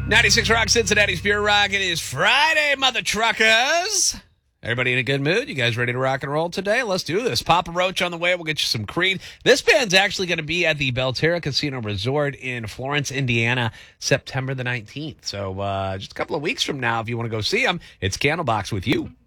96 Rock, Cincinnati's Pure Rock. It is Friday, mother truckers. Everybody in a good mood? You guys ready to rock and roll today? Let's do this. Papa Roach on the way. We'll get you some Creed. This band's actually going to be at the Belterra Casino Resort in Florence, Indiana, September the 19th. So just a couple of weeks from now, if you want to go see them, it's Candlebox with you.